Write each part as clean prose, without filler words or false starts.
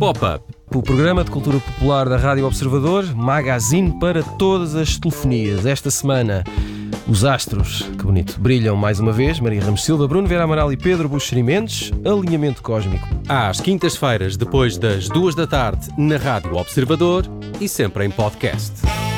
Pop-Up, o programa de cultura popular da Rádio Observador, magazine para todas as telefonias. Esta semana, os astros, que bonito, brilham mais uma vez. Maria Ramos Silva, Bruno Vera Amaral e Pedro Buxeri Mendes. Alinhamento cósmico. Às quintas-feiras, depois das 2 da tarde, na Rádio Observador e sempre em podcast.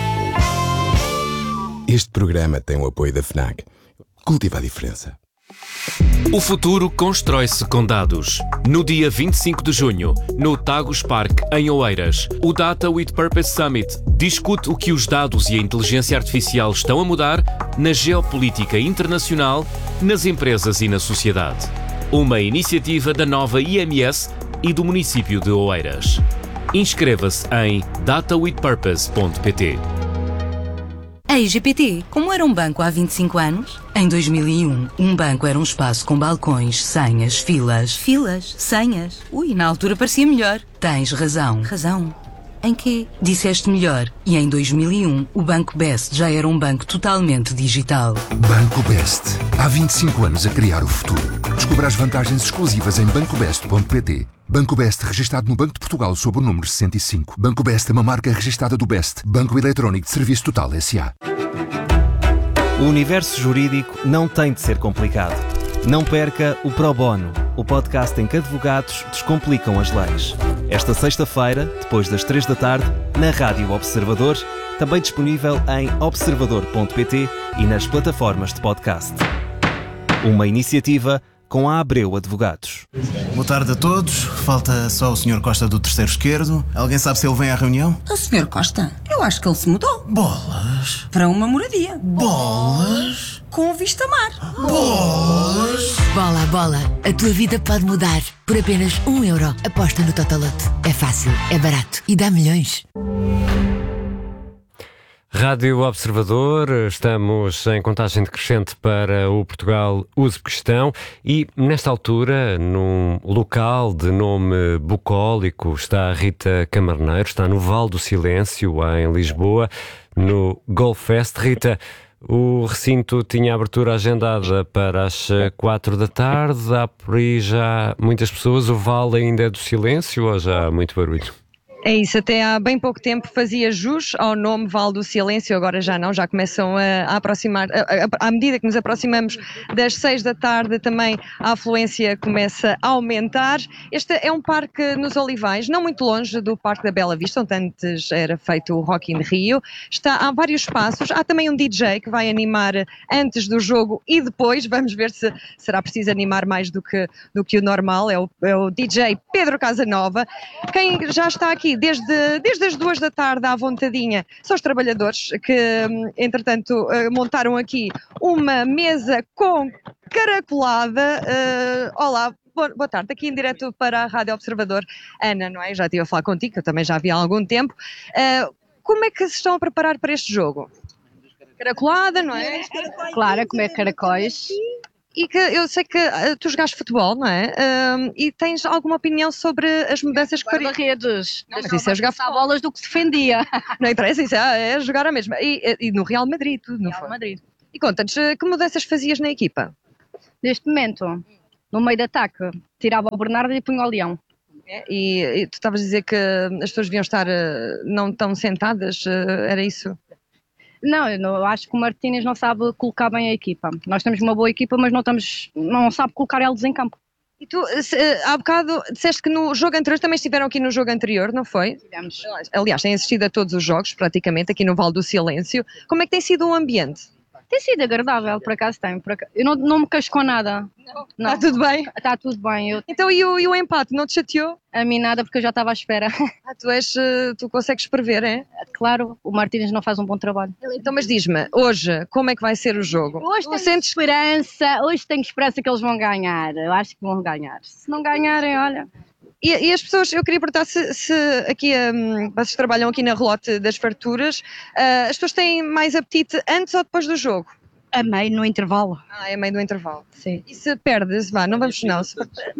Este programa tem o apoio da FNAC. Cultiva a diferença. O futuro constrói-se com dados. No dia 25 de junho, no Tagus Park, em Oeiras, o Data with Purpose Summit discute o que os dados e a inteligência artificial estão a mudar na geopolítica internacional, nas empresas e na sociedade. Uma iniciativa da nova IMS e do município de Oeiras. Inscreva-se em datawithpurpose.pt. Ei, GPT, como era um banco há 25 anos? Em 2001, um banco era um espaço com balcões, senhas, filas. Filas? Senhas? Ui, na altura parecia melhor. Tens razão. Razão? Em quê? Disseste melhor. E em 2001, o Banco Best já era um banco totalmente digital. Banco Best. Há 25 anos a criar o futuro. Descubra as vantagens exclusivas em bancobest.pt. Banco Best, registado no Banco de Portugal sob o número 65. Banco Best é uma marca registada do Best, Banco Eletrónico de Serviço Total S.A. O universo jurídico não tem de ser complicado. Não perca o Pro Bono, o podcast em que advogados descomplicam as leis. Esta sexta-feira, depois das 3 da tarde, na Rádio Observador, também disponível em observador.pt e nas plataformas de podcast. Uma iniciativa com a Abreu Advogados. Boa tarde a todos. Falta só o Sr. Costa do terceiro esquerdo. Alguém sabe se ele vem à reunião? O Sr. Costa? Eu acho que ele se mudou. Bolas! Para uma moradia. Bolas! Com vista mar. Bolas! Bola, bola. A tua vida pode mudar. Por apenas €1. Aposta no Totolote. É fácil, é barato e dá milhões. Rádio Observador, estamos em contagem decrescente para o Portugal-Uzbequistão e, nesta altura, num local de nome bucólico, está a Rita Camarneiro, está no Vale do Silêncio, em Lisboa, no Golfest. Rita, o recinto tinha abertura agendada para as 4 da tarde, há por aí já muitas pessoas, o Vale ainda é do Silêncio ou já há muito barulho? É isso, até há bem pouco tempo fazia jus ao nome Vale do Silêncio, agora já não, já começam a aproximar, à medida que nos aproximamos das 6 da tarde também a afluência começa a aumentar. Este é um parque nos Olivais, não muito longe do Parque da Bela Vista, onde antes era feito o Rock in Rio. Há vários espaços, há também um DJ que vai animar antes do jogo e depois, vamos ver se será preciso animar mais do que o normal, é o DJ Pedro Casanova. Quem já está aqui desde as 2 da tarde à vontadinha são os trabalhadores que, entretanto, montaram aqui uma mesa com caracolada. Olá, boa tarde, aqui em direto para a Rádio Observador. Ana, não é? Já estive a falar contigo, que eu também já vi há algum tempo. Como é que se estão a preparar para este jogo? Caracolada, não é? Claro, a comer caracóis. E que eu sei que tu jogaste futebol, não é? E tens alguma opinião sobre as mudanças que farias? Guarda-redes. Mas isso é jogar bolas do que se defendia. Não interessa, isso é jogar a mesma. E no Real Madrid, tudo, não foi? Madrid. E conta-nos, que mudanças fazias na equipa? Neste momento, no meio de ataque, tirava o Bernardo e punha o Leão. E tu estavas a dizer que as pessoas deviam estar não tão sentadas, era isso? Não, eu acho que o Martínez não sabe colocar bem a equipa. Nós temos uma boa equipa, mas não sabe colocar eles em campo. E tu, há bocado, disseste que no jogo anterior, também estiveram aqui no jogo anterior, não foi? Tivemos. Aliás, têm assistido a todos os jogos, praticamente, aqui no Vale do Silêncio. Como é que tem sido o ambiente? Tem sido agradável, por acaso tem. Eu não me queixo com nada. Não. Está tudo bem? Está tudo bem. Então e o empate, não te chateou? A mim nada, porque eu já estava à espera. Tu consegues prever, é? Claro, o Martínez não faz um bom trabalho. Então, mas diz-me, hoje, como é que vai ser o jogo? Hoje tenho esperança que eles vão ganhar. Eu acho que vão ganhar. Se não ganharem, olha... E as pessoas, eu queria perguntar se aqui, vocês trabalham aqui na relote das farturas, as pessoas têm mais apetite antes ou depois do jogo? A meio, no intervalo. É meio do intervalo, sim. E se perdes, não vamos não. Se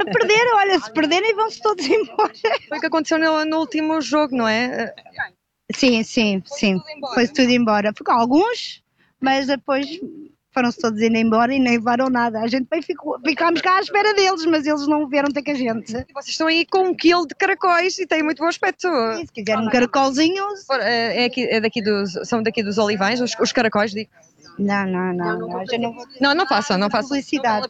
perderem vão-se todos embora. Foi o que aconteceu no último jogo, não é? Sim. Foi tudo embora. Ficou alguns, mas depois Foram-se todos indo embora e nem levaram nada. A gente ficámos cá à espera deles, mas eles não vieram ter com a gente. Vocês estão aí com 1 quilo de caracóis e têm muito bom aspecto. E se quiserem um caracolzinho... São daqui dos Olivais, os caracóis, digo. Não. Não façam publicidade.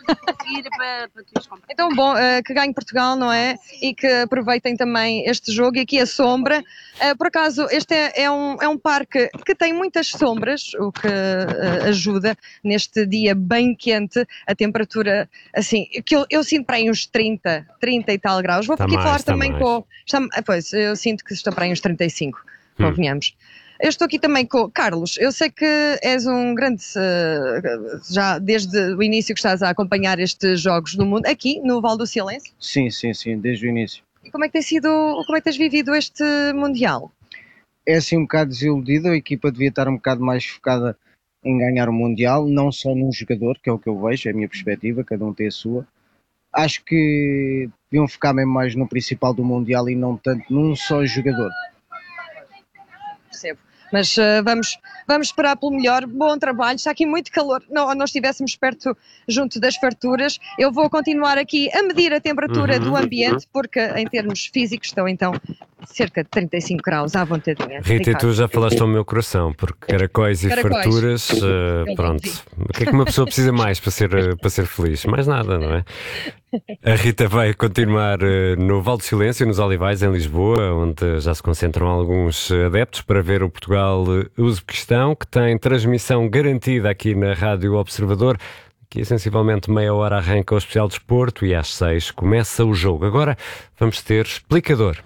Então, bom, que ganhe Portugal, não é? E que aproveitem também este jogo. E aqui a sombra. Por acaso, este é um parque que tem muitas sombras, o que ajuda neste dia bem quente. A temperatura, assim, que eu sinto para aí uns 30 e tal graus. Vou aqui falar também com... Pois, eu sinto que estou para aí uns 35, convenhamos. Eu estou aqui também com Carlos. Eu sei que és um grande, já desde o início que estás a acompanhar estes Jogos do Mundo, aqui no Val do Silêncio. Sim, desde o início. E como é que tens vivido este Mundial? É assim um bocado desiludido, a equipa devia estar um bocado mais focada em ganhar o Mundial, não só num jogador, que é o que eu vejo, é a minha perspectiva, cada um tem a sua. Acho que deviam focar mesmo mais no principal do Mundial e não tanto num só jogador. Percebo. Mas vamos esperar pelo melhor. Bom trabalho, está aqui muito calor. Nós estivéssemos perto, junto das farturas. Eu vou continuar aqui a medir a temperatura do ambiente, porque em termos físicos estão então cerca de 35 graus à vontadinha. Rita, e tu já falaste ao meu coração, porque caracóis e farturas, pronto. O que é que uma pessoa precisa mais para ser feliz? Mais nada, não é? A Rita vai continuar no Val do Silêncio, nos Olivais, em Lisboa, onde já se concentram alguns adeptos para ver o Portugal-Uzbequistão, que tem transmissão garantida aqui na Rádio Observador. Aqui, sensivelmente, meia hora arranca o Especial Desporto e às 6 começa o jogo. Agora vamos ter explicador.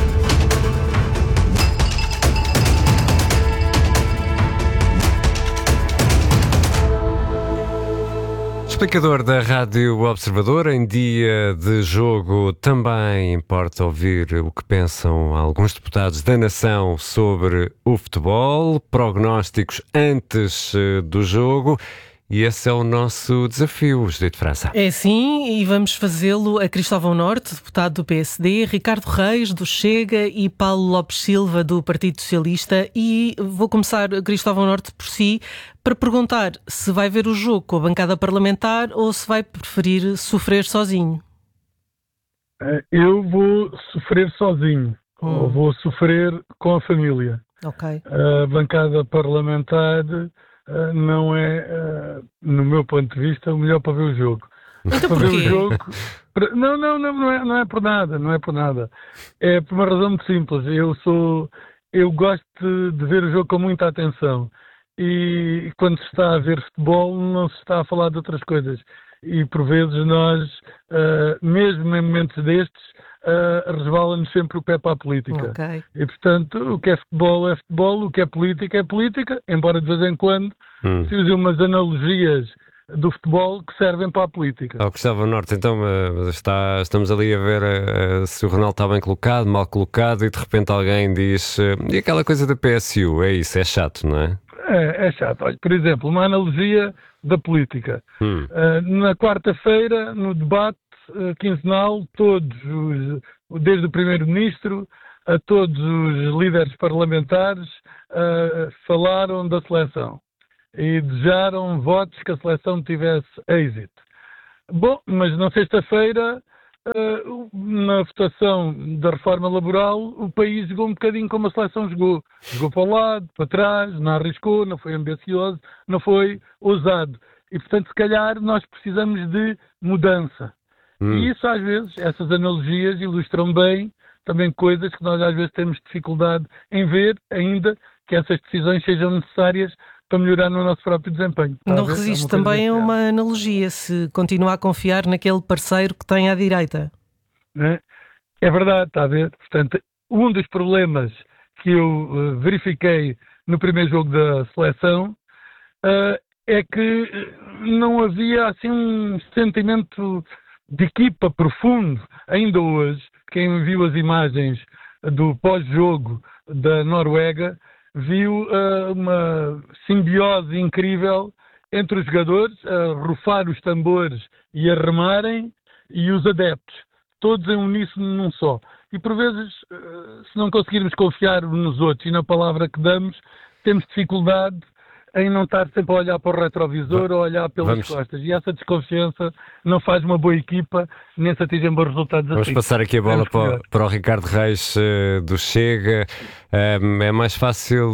Explicador da Rádio Observador. Em dia de jogo também importa ouvir o que pensam alguns deputados da nação sobre o futebol, prognósticos antes do jogo. E esse é o nosso desafio, Judite França. É sim, e vamos fazê-lo a Cristóvão Norte, deputado do PSD, Ricardo Reis, do Chega, e Paulo Lopes Silva, do Partido Socialista. E vou começar, Cristóvão Norte, por si, para perguntar se vai ver o jogo com a bancada parlamentar ou se vai preferir sofrer sozinho. Eu vou sofrer sozinho, ou vou sofrer com a família. Ok. A bancada parlamentar não é, no meu ponto de vista, o melhor para ver o jogo. Então para porquê? ver o jogo, não é por nada. É por uma razão muito simples. Eu gosto de ver o jogo com muita atenção. E quando se está a ver futebol, não se está a falar de outras coisas. E por vezes nós, mesmo em momentos destes, resvala-nos sempre o pé para a política. Okay. E portanto, o que é futebol, o que é política, embora de vez em quando se usem umas analogias do futebol que servem para a política. Gustavo Norte, então estamos ali a ver se o Ronaldo está bem colocado, mal colocado, e de repente alguém diz e aquela coisa da PSU, é isso, é chato, não é? É chato. Olha, por exemplo, uma analogia da política. Na quarta-feira, no debate quinzenal, desde o Primeiro-Ministro a todos os líderes parlamentares, falaram da seleção e desejaram votos que a seleção tivesse êxito. Bom, mas na sexta-feira, na votação da reforma laboral, o país jogou um bocadinho como a seleção jogou. Jogou para o lado, para trás, não arriscou, não foi ambicioso, não foi ousado. E, portanto, se calhar nós precisamos de mudança. E isso, às vezes, essas analogias ilustram bem também coisas que nós às vezes temos dificuldade em ver, ainda que essas decisões sejam necessárias para melhorar no nosso próprio desempenho. Não resiste também a uma analogia, se continua a confiar naquele parceiro que tem à direita. É verdade, está a ver? Portanto, um dos problemas que eu verifiquei no primeiro jogo da seleção é que não havia assim um sentimento de equipa profundo. Ainda hoje, quem viu as imagens do pós-jogo da Noruega viu uma simbiose incrível entre os jogadores a rufar os tambores e a remarem, e os adeptos, todos em uníssono num só. E por vezes, se não conseguirmos confiar uns nos outros e na palavra que damos, temos dificuldade em não estar sempre a olhar para o retrovisor ou a olhar pelas costas. E essa desconfiança não faz uma boa equipa, nem se atingem bons resultados. Vamos passar aqui a bola para o Ricardo Reis do Chega. É mais fácil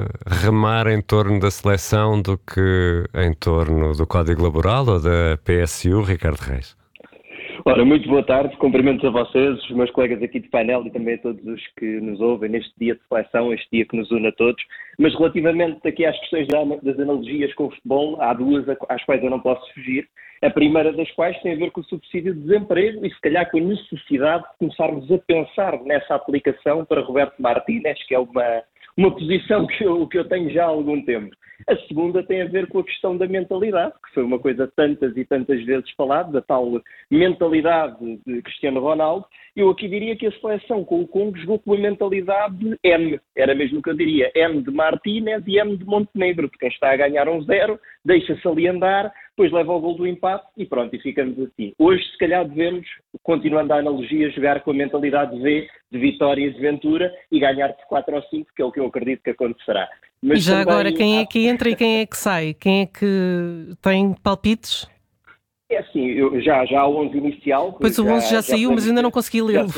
remar em torno da seleção do que em torno do Código Laboral ou da PSU, Ricardo Reis? Ora, muito boa tarde, cumprimentos a vocês, os meus colegas aqui de painel e também a todos os que nos ouvem neste dia de seleção, este dia que nos une a todos. Mas relativamente aqui às questões das analogias com o futebol, há duas às quais eu não posso fugir. A primeira das quais tem a ver com o subsídio de desemprego e se calhar com a necessidade de começarmos a pensar nessa aplicação para Roberto Martínez, que é uma posição que eu tenho já há algum tempo. A segunda tem a ver com a questão da mentalidade, que foi uma coisa tantas e tantas vezes falada, da tal mentalidade de Cristiano Ronaldo. Eu aqui diria que a seleção com o Congo jogou com a mentalidade de M. Era mesmo o que eu diria. M de Martínez e M de Montenegro, de quem está a ganhar 1-0, deixa-se ali andar, depois leva o gol do empate e pronto, e ficamos assim. Hoje, se calhar, devemos, continuando a analogia, jogar com a mentalidade V, de Vitória e de Ventura, e ganhar por 4 ou 5, que é o que eu acredito que acontecerá. Mas e já também, agora, quem é que entra e quem é que sai? Quem é que tem palpites? É assim, já há o 11 inicial. Pois o 11 já saiu, mas ainda não consegui lê-lo.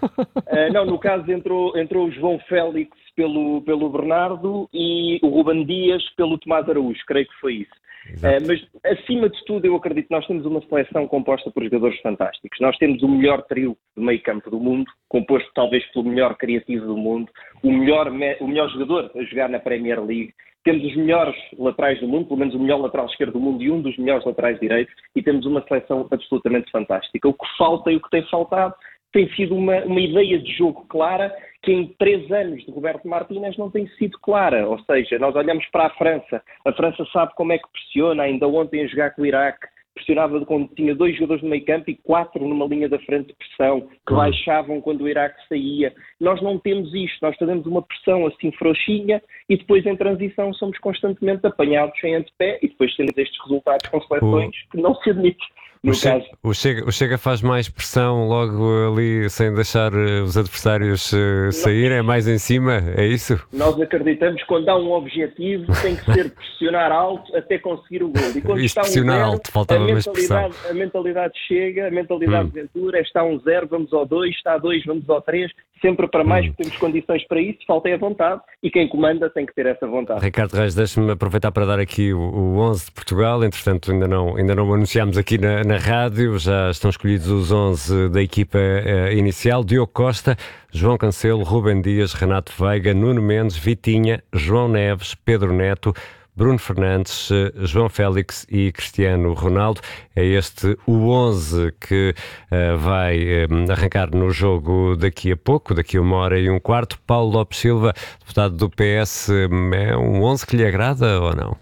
Não, no caso entrou o João Félix pelo Bernardo e o Ruben Dias pelo Tomás Araújo, creio que foi isso. Mas, acima de tudo, eu acredito que nós temos uma seleção composta por jogadores fantásticos. Nós temos o melhor trio de meio campo do mundo, composto talvez pelo melhor criativo do mundo, o melhor jogador a jogar na Premier League. Temos os melhores laterais do mundo, pelo menos o melhor lateral esquerdo do mundo e um dos melhores laterais direitos, e temos uma seleção absolutamente fantástica. O que falta e o que tem faltado tem sido uma ideia de jogo clara, que em 3 anos de Roberto Martínez não tem sido clara. Ou seja, nós olhamos para a França sabe como é que pressiona, ainda ontem a jogar com o Iraque, pressionava quando tinha 2 jogadores no meio campo e 4 numa linha da frente de pressão, que baixavam quando o Iraque saía. Nós não temos isto, nós fazemos uma pressão assim frouxinha e depois em transição somos constantemente apanhados em antepé e depois temos estes resultados com seleções que não se admitem. O Chega faz mais pressão logo ali, sem deixar os adversários sair, é mais em cima, é isso? Nós acreditamos que quando há um objetivo tem que ser pressionar alto até conseguir o gol. E quando está pressionar alto, faltava mais pressão. A mentalidade Chega, a mentalidade de Ventura, está 1-0, vamos ao 2, está a 2, vamos ao 3, sempre para mais, porque temos condições para isso, falta a vontade e quem comanda tem que ter essa vontade. Ricardo Reis, deixa-me aproveitar para dar aqui o 11 de Portugal, entretanto ainda não anunciámos aqui na rádio, já estão escolhidos os 11 da equipa inicial: Diogo Costa, João Cancelo, Ruben Dias, Renato Veiga, Nuno Mendes, Vitinha, João Neves, Pedro Neto, Bruno Fernandes, João Félix e Cristiano Ronaldo. É este o 11 que vai arrancar no jogo daqui a pouco, daqui a 1h15. Paulo Lopes Silva, deputado do PS, é um 11 que lhe agrada ou não?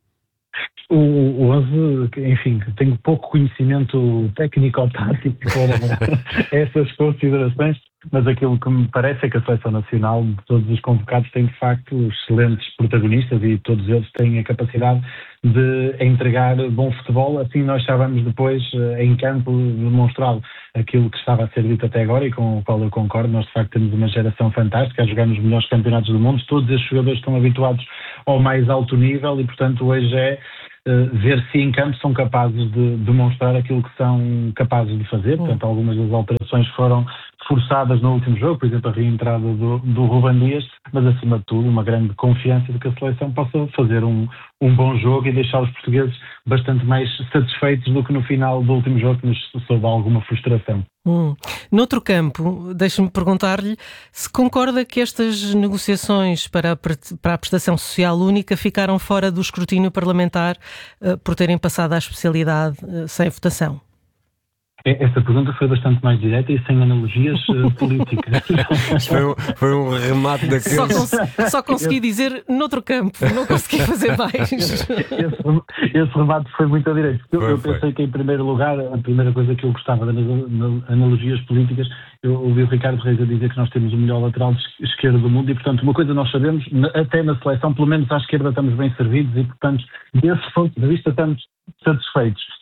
O 11, enfim, tenho pouco conhecimento técnico-tático para essas considerações, mas aquilo que me parece é que a Seleção Nacional, de todos os convocados, tem de facto excelentes protagonistas e todos eles têm a capacidade de entregar bom futebol. Assim nós já vamos depois, em campo, demonstrá-lo. Aquilo que estava a ser dito até agora e com o qual eu concordo, nós de facto temos uma geração fantástica a jogar nos melhores campeonatos do mundo. Todos estes jogadores estão habituados ao mais alto nível e, portanto, hoje é ver se em campo são capazes de demonstrar aquilo que são capazes de fazer. Portanto, algumas das alterações foram forçadas no último jogo, por exemplo, a reentrada do Ruben Dias, mas acima de tudo uma grande confiança de que a seleção possa fazer um bom jogo e deixar os portugueses bastante mais satisfeitos do que no final do último jogo, que nos soube alguma frustração. Noutro campo, deixe-me perguntar-lhe se concorda que estas negociações para a prestação social única ficaram fora do escrutínio parlamentar por terem passado à especialidade sem votação. Essa pergunta foi bastante mais direta e sem analogias políticas. Foi um remate daqueles... Só consegui dizer noutro campo, não consegui fazer mais. Esse remate foi muito direito. Eu pensei que, em primeiro lugar, a primeira coisa que eu gostava das analogias políticas, eu ouvi o Ricardo Reis a dizer que nós temos o melhor lateral esquerdo do mundo e, portanto, uma coisa nós sabemos, até na seleção, pelo menos à esquerda estamos bem servidos e, portanto, desse ponto de vista estamos satisfeitos.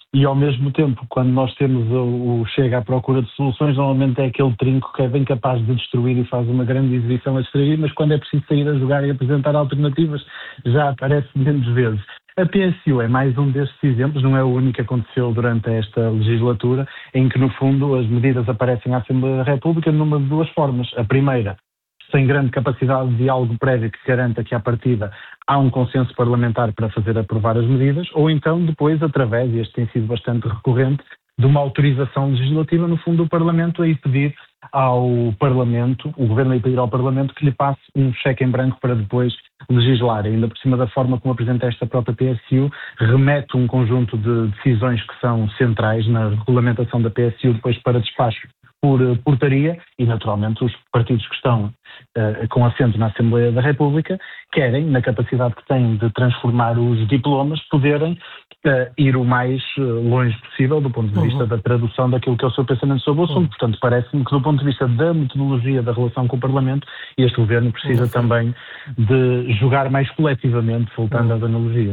e ao mesmo tempo, quando nós temos o Chega à procura de soluções, normalmente é aquele trinco que é bem capaz de destruir e faz uma grande exibição a distrair, mas quando é preciso sair a jogar e apresentar alternativas, já aparece menos vezes. A PSU é mais um destes exemplos, não é o único que aconteceu durante esta legislatura, em que, no fundo, as medidas aparecem à Assembleia da República numa de duas formas. A primeira, sem grande capacidade de diálogo prévio que garanta que, à partida, há um consenso parlamentar para fazer aprovar as medidas, ou então, depois, através, e este tem sido bastante recorrente, de uma autorização legislativa, no fundo, do Parlamento a ir pedir ao Parlamento, o Governo a ir pedir ao Parlamento que lhe passe um cheque em branco para depois legislar. Ainda por cima da forma como apresenta esta própria PSU, remete um conjunto de decisões que são centrais na regulamentação da PSU depois para despacho por portaria e, naturalmente, os partidos que estão com assento na Assembleia da República querem, na capacidade que têm de transformar os diplomas, poderem ir o mais longe possível do ponto de vista da tradução daquilo que é o seu pensamento sobre o assunto. Portanto, parece-me que do ponto de vista da metodologia da relação com o Parlamento, este Governo precisa também de jogar mais coletivamente, voltando às analogias.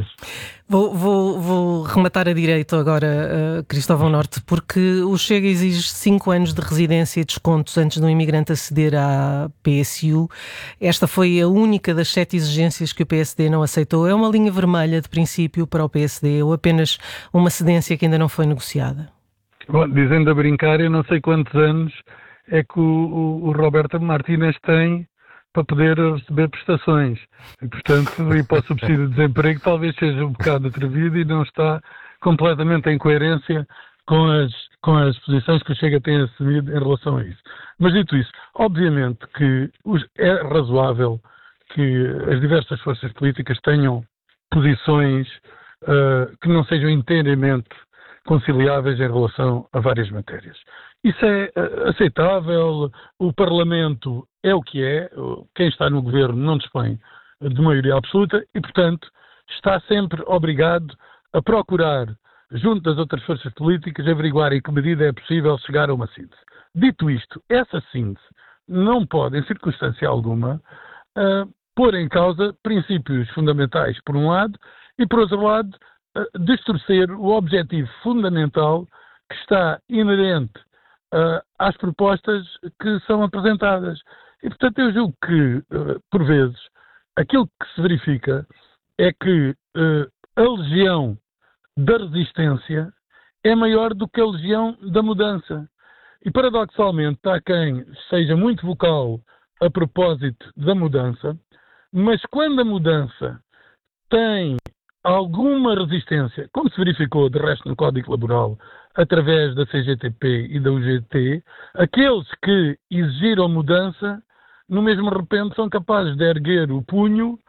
Vou rematar a direito agora, Cristóvão Norte, porque o Chega exige 5 anos de residência e descontos antes de um imigrante aceder à PSU. Esta foi a única das 7 exigências que o PSD não aceitou. É uma linha vermelha de princípio para o PSD ou apenas uma cedência que ainda não foi negociada? Bom, dizendo a brincar, eu não sei quantos anos é que o Roberto Martínez tem para poder receber prestações. E, portanto, ir para o subsídio de desemprego talvez seja um bocado atrevido e não está completamente em coerência com as posições que o Chega tem assumido em relação a isso. Mas, dito isso, obviamente que é razoável que as diversas forças políticas tenham posições que não sejam inteiramente conciliáveis em relação a várias matérias. Isso é aceitável, o Parlamento é o que é, quem está no Governo não dispõe de maioria absoluta e, portanto, está sempre obrigado a procurar, junto das outras forças políticas, averiguar em que medida é possível chegar a uma síntese. Dito isto, essa síntese não pode, em circunstância alguma, pôr em causa princípios fundamentais, por um lado, e, por outro lado, distorcer o objetivo fundamental que está inerente às propostas que são apresentadas. E, portanto, eu julgo que, por vezes, aquilo que se verifica é que a legião da resistência é maior do que a legião da mudança. E, paradoxalmente, há quem seja muito vocal a propósito da mudança, mas quando a mudança tem alguma resistência, como se verificou de resto no Código Laboral, através da CGTP e da UGT, aqueles que exigiram mudança, no mesmo repente são capazes de erguer o punho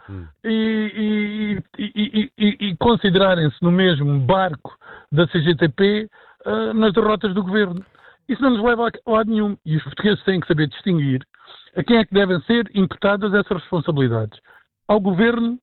e considerarem-se no mesmo barco da CGTP nas derrotas do Governo. Isso não nos leva a lado nenhum. E os portugueses têm que saber distinguir a quem é que devem ser imputadas essas responsabilidades. Ao Governo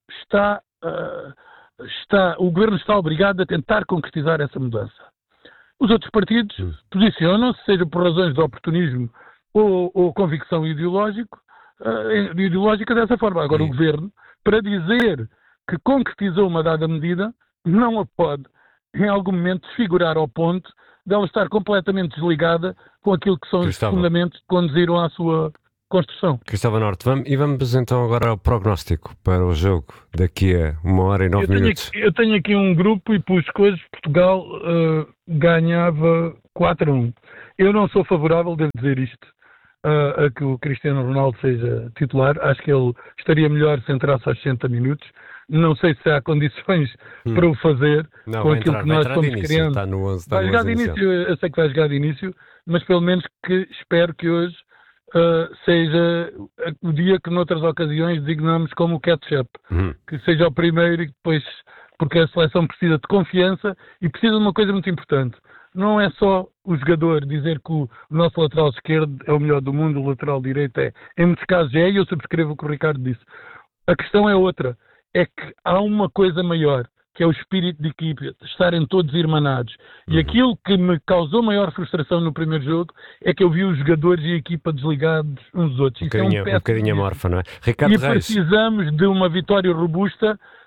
o Governo está obrigado a tentar concretizar essa mudança. Os outros partidos posicionam-se, seja por razões de oportunismo ou convicção ideológica dessa forma. Agora, o Governo, para dizer que concretizou uma dada medida, não a pode, em algum momento, desfigurar ao ponto dela estar completamente desligada com aquilo que são os fundamentos que conduziram à sua construção. Cristóvão Norte, vamos então agora ao prognóstico para o jogo daqui a 1h09. Eu tenho aqui um grupo e pus que hoje Portugal ganhava 4-1. Eu não sou favorável, devo dizer isto, a que o Cristiano Ronaldo seja titular. Acho que ele estaria melhor se entrasse aos 60 minutos. Não sei se há condições para o fazer com aquilo que nós estamos querendo. Está no 11, vai jogar de início, eu sei que vai jogar de início, mas pelo menos que espero que hoje seja o dia que noutras ocasiões designamos como o catch-up, que seja o primeiro e depois, porque a seleção precisa de confiança e precisa de uma coisa muito importante. Não é só o jogador dizer que o nosso lateral esquerdo é o melhor do mundo, o lateral direito é. Em muitos casos é, e eu subscrevo o que o Ricardo disse. A questão é outra, é que há uma coisa maior, que é o espírito de equipe, estarem todos irmanados. E aquilo que me causou maior frustração no primeiro jogo é que eu vi os jogadores e a equipa desligados uns dos outros. Um bocadinho amorfa, não é? Ricardo Reis. Precisamos de uma vitória robusta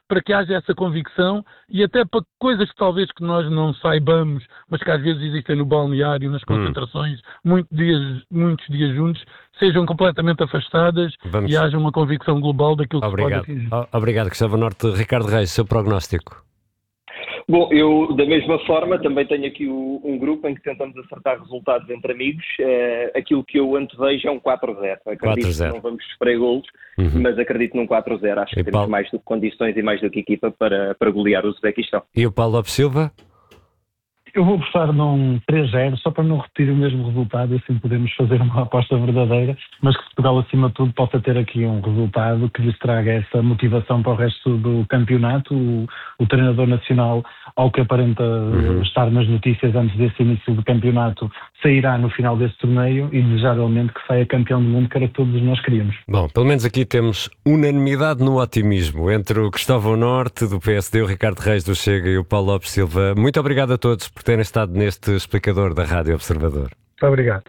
para que haja essa convicção e até para coisas que talvez que nós não saibamos, mas que às vezes existem no balneário, nas concentrações, muitos dias juntos, sejam completamente afastadas e haja uma convicção global daquilo que se pode atingir. Obrigado, Cristóvão Norte. Ricardo Reis, seu prognóstico. Bom, eu da mesma forma também tenho aqui um grupo em que tentamos acertar resultados entre amigos. Aquilo que eu antevejo é um 4-0. Acredito que não vamos sofrer golos, mas acredito num 4-0. Acho que temos mais do que condições e mais do que equipa para golear o Uzbequistão. E o Paulo Lopes Silva? Eu vou apostar num 3-0, só para não repetir o mesmo resultado, assim podemos fazer uma aposta verdadeira, mas que Portugal, acima de tudo, possa ter aqui um resultado que lhes traga essa motivação para o resto do campeonato. O treinador nacional, ao que aparenta estar nas notícias antes desse início do campeonato, sairá no final desse torneio e, desejavelmente, que saia campeão do mundo, que era todos nós queríamos. Bom, pelo menos aqui temos unanimidade no otimismo entre o Cristóvão Norte, do PSD, o Ricardo Reis, do Chega, e o Paulo Lopes Silva. Muito obrigado a todos por terem estado neste explicador da Rádio Observador. Muito obrigado.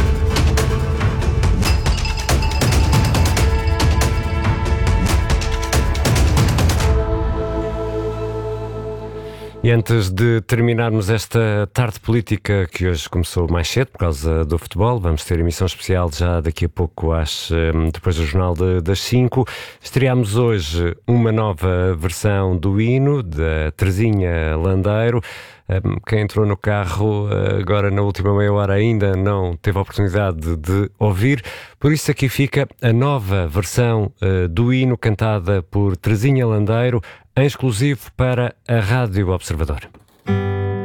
E antes de terminarmos esta tarde política, que hoje começou mais cedo por causa do futebol, vamos ter emissão especial já daqui a pouco, depois do Jornal das 5. Estreámos hoje uma nova versão do hino da Terezinha Landeiro. Quem entrou no carro agora na última meia hora ainda não teve a oportunidade de ouvir, por isso aqui fica a nova versão do hino cantada por Terezinha Landeiro, em exclusivo para a Rádio Observador.